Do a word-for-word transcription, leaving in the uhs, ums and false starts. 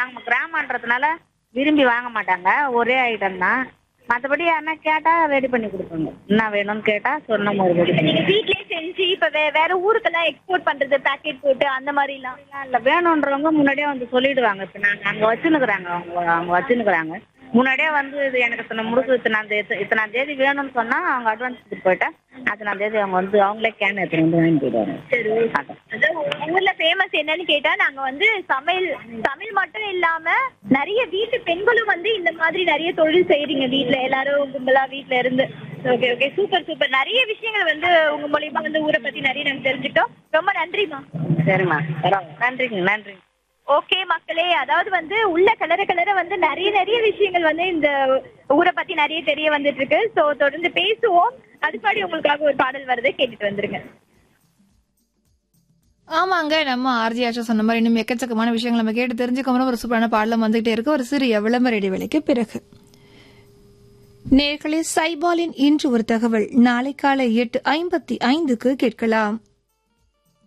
வாங்க கிராமன்றதுனால விரும்பி வாங்க மாட்டாங்க. ஒரே ஐட்டம் தான். மத்தபடி யாருன்னா கேட்டா ரெடி பண்ணி குடுப்போங்க. என்ன வேணும்னு கேட்டா சொன்ன மாரி ரெடி இப்ப பண்ணி நீங்க வீட்லயே செஞ்சு இப்ப வே வேற ஊருக்கெல்லாம் எக்ஸ்போர்ட் பண்றது பேக்கெட் போட்டு அந்த மாதிரிலாம். குடுப்போம். இல்ல வேணுன்றவங்க முன்னாடியே வந்து சொல்லிடுவாங்க. இப்ப நாங்க அங்க வச்சுன்னுக்குறாங்க. அவங்க அவங்க வச்சுன்னுக்குறாங்க. முன்னாடியே வந்து இது எனக்கு இத்தனை முறுக்கு இத்தனாம் தேதி இத்தனாம் தேதி வேணும்னு சொன்னா அவங்க அட்வான்ஸ் கொடுத்து போயிட்டா அத்தனாம் தேதி அவங்க வந்து அவங்களே கேன் எடுத்துட்டு வந்து வாங்கி போயிடுவாங்க. சரி. அதான். அதான் உங்க ஊர்ல ஃபேமஸ் என்னன்னு கேட்டா நாங்க வந்து சமையல் சமையல் மட்டும் இல்லாம நிறைய வீட்டு பெண்களும் வந்து இந்த மாதிரி நிறைய தொழில் செய்றீங்க வீட்ல எல்லாரும் கும்பலா வீட்ல இருந்து. Okay okay super super. நிறைய விஷயங்கள் வந்து உங்க மூலியமா வந்து ஊரை பத்தி நிறைய நாங்க தெரிஞ்சுக்கிட்டோம். ரொம்ப நன்றிமா. சரிம்மா. பரவாயில்ல. நன்றிங்க நன்றிங்க. ஓகே மக்களே, அதாவது வந்து உள்ள கலர கலர வந்து நிறைய நிறைய விஷயங்கள் வந்து இந்த ஊரை பத்தி நிறைய தெரிய வந்துட்டு இருக்கு. சோ தொடர்ந்து பேசுவோம். அதுக்காடி உங்களுக்காக ஒரு பாடல் வருது, கேட்டுட்டு வந்துருங்க. ஆமாங்க, நம்ம ஆர்ஜி ஆஷா சொன்ன மாதிரி இன்னும் எக்கச்சக்கமான விஷயங்கள் நம்ம கேட்டு தெரிஞ்சுக்கணும். ஒரு சூப்பரான பாடலம் வந்துகிட்டே இருக்கு. ஒரு சிறிய விளம்பர இடைவேளைக்கு பிறகு நேர்களே, சைபாலின் இன்று ஒரு தகவல் நாளை காலை எட்டு ஐம்பத்தி ஐந்துக்கு கேட்கலாம்.